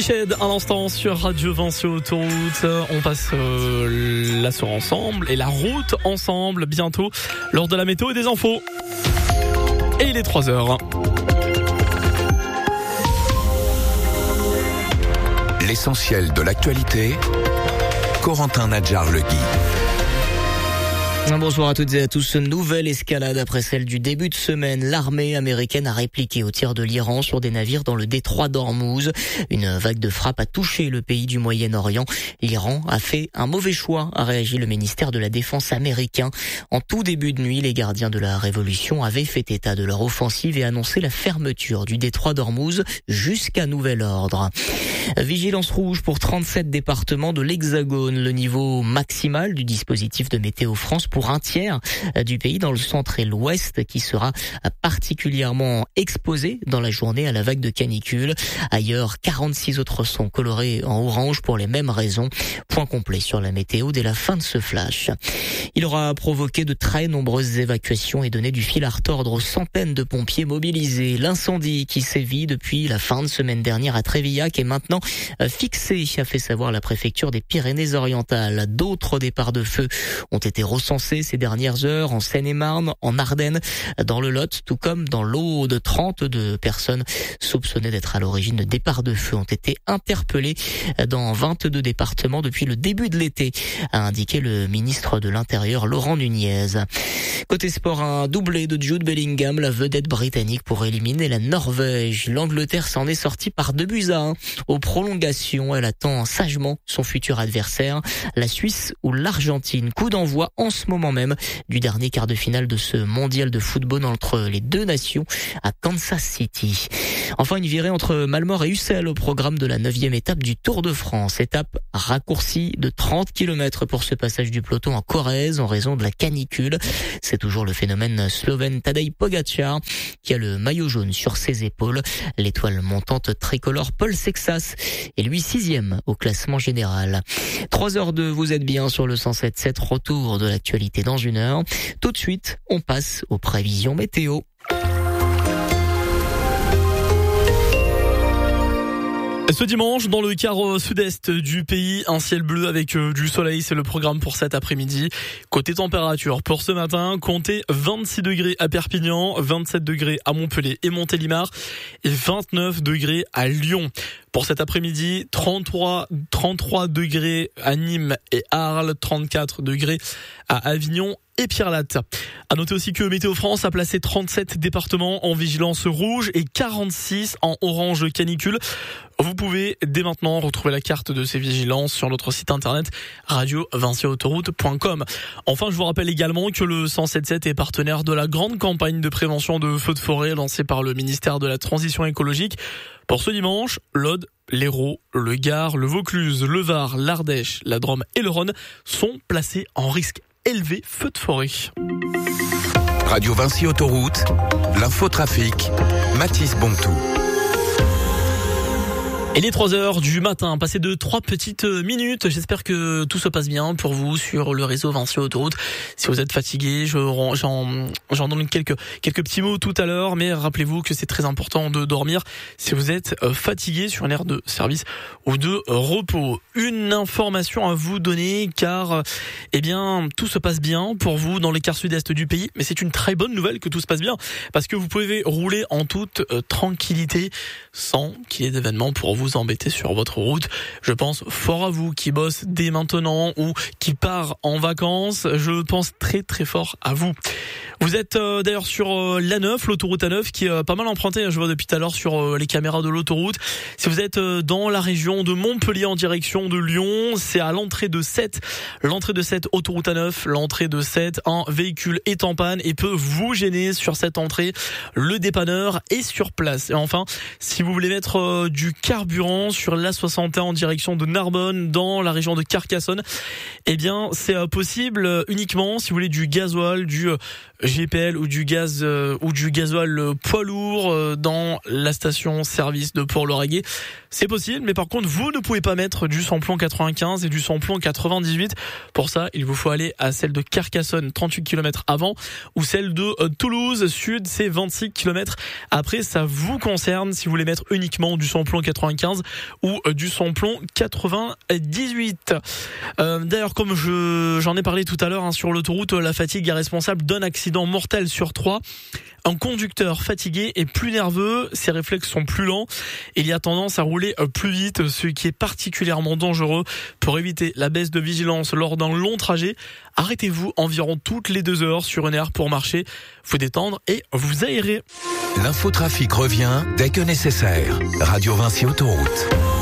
Shed, un instant sur Radio Vinci Autoroute. On passe la soirée ensemble et la route ensemble bientôt lors de la météo et des infos. Et il est 3h. L'essentiel de l'actualité, Corentin Nadjar-Legui. Bonsoir à toutes et à tous. Nouvelle escalade après celle du début de semaine. L'armée américaine a répliqué au tir de l'Iran sur des navires dans le détroit d'Ormuz. Une vague de frappe a touché le pays du Moyen-Orient. L'Iran a fait un mauvais choix, a réagi le ministère de la Défense américain. En tout début de nuit, les gardiens de la Révolution avaient fait état de leur offensive et annoncé la fermeture du détroit d'Ormuz jusqu'à nouvel ordre. Vigilance rouge pour 37 départements de l'Hexagone. Le niveau maximal du dispositif de Météo France pour un tiers du pays dans le centre et l'ouest qui sera particulièrement exposé dans la journée à la vague de canicule. Ailleurs, 46 autres sont colorés en orange pour les mêmes raisons. Point complet sur la météo dès la fin de ce flash. Il aura provoqué de très nombreuses évacuations et donné du fil à retordre aux centaines de pompiers mobilisés. L'incendie qui sévit depuis la fin de semaine dernière à Trévillac est maintenant fixé, a fait savoir la préfecture des Pyrénées-Orientales. D'autres départs de feu ont été recensés ces dernières heures en Seine-et-Marne, en Ardennes, dans le Lot, tout comme dans l'Aude. 32 personnes soupçonnées d'être à l'origine de départs de feu ont été interpellées dans 22 départements depuis le début de l'été, a indiqué le ministre de l'Intérieur Laurent Nunez. Côté sport, un doublé de Jude Bellingham, la vedette britannique, pour éliminer la Norvège. L'Angleterre s'en est sortie par 2-1. Aux prolongations, elle attend sagement son futur adversaire, la Suisse ou l'Argentine. Coup d'envoi en ce moment même du dernier quart de finale de ce mondial de football entre les deux nations à Kansas City. Enfin, une virée entre Malmort et Ussel au programme de la 9e étape du Tour de France. Étape raccourcie de 30 km pour ce passage du peloton en Corrèze en raison de la canicule. C'est toujours le phénomène slovène Tadej Pogačar qui a le maillot jaune sur ses épaules. L'étoile montante tricolore Paul Sexas est lui 6e au classement général. 3h02, vous êtes bien sur le 107.7, retour de l'actualité dans une heure. Tout de suite, on passe aux prévisions météo. Ce dimanche, dans le quart sud-est du pays, un ciel bleu avec du soleil, c'est le programme pour cet après-midi. Côté température, pour ce matin, comptez 26 degrés à Perpignan, 27 degrés à Montpellier et Montélimar et 29 degrés à Lyon. Pour cet après-midi, 33 degrés à Nîmes et Arles, 34 degrés à Avignon et Pierre-Latte. À noter aussi que Météo France a placé 37 départements en vigilance rouge et 46 en orange canicule. Vous pouvez dès maintenant retrouver la carte de ces vigilances sur notre site internet radiovinciautoroute.com. Enfin, je vous rappelle également que le 107.7 est partenaire de la grande campagne de prévention de feux de forêt lancée par le ministère de la Transition écologique. Pour ce dimanche, l'Aude, l'Hérault, le Gard, le Vaucluse, le Var, l'Ardèche, la Drôme et le Rhône sont placés en risque élevé feu de forêt. Radio Vinci Autoroute, l'infotrafic, Mathis Bontou. Il est 3h du matin, passé de 3 petites minutes. J'espère que tout se passe bien pour vous sur le réseau Vinci Autoroute. Si vous êtes fatigué, j'en donne quelques petits mots tout à l'heure, mais rappelez-vous que c'est très important de dormir si vous êtes fatigué sur une aire de service ou de repos. Une information à vous donner car, tout se passe bien pour vous dans les quarts sud-est du pays, mais c'est une très bonne nouvelle que tout se passe bien parce que vous pouvez rouler en toute tranquillité sans qu'il y ait d'événements pour vous embêter sur votre route. Je pense fort à vous qui bosse dès maintenant ou qui part en vacances. Je pense très très fort à vous. Vous êtes d'ailleurs sur l'A9, l'autoroute A9 qui est pas mal empruntée, je vois depuis tout à l'heure sur les caméras de l'autoroute. Si vous êtes dans la région de Montpellier en direction de Lyon, c'est à l'entrée de 7. L'entrée de 7, autoroute A9, l'entrée de 7, un véhicule est en panne et peut vous gêner sur cette entrée. Le dépanneur est sur place. Et enfin, si vous voulez mettre du carburant sur l'A61 en direction de Narbonne dans la région de Carcassonne, c'est possible uniquement si vous voulez du gasoil, du GPL ou du gasoil poids lourd dans la station-service de Port-Lauragais. C'est possible, mais par contre, vous ne pouvez pas mettre du samplon 95 et du samplon 98. Pour ça, il vous faut aller à celle de Carcassonne, 38 km avant, ou celle de Toulouse Sud, c'est 26 km après. Ça vous concerne si vous voulez mettre uniquement du samplon 95 ou du samplon 98. D'ailleurs, comme j'en ai parlé tout à l'heure sur l'autoroute, la fatigue est responsable d'un accident mortel sur 3. Un conducteur fatigué est plus nerveux, ses réflexes sont plus lents, et il y a tendance à rouler plus vite, ce qui est particulièrement dangereux. Pour éviter la baisse de vigilance lors d'un long trajet, arrêtez-vous environ toutes les 2 heures sur une aire pour marcher, vous détendre et vous aérer. L'infotrafic revient dès que nécessaire. Radio Vinci Autoroute.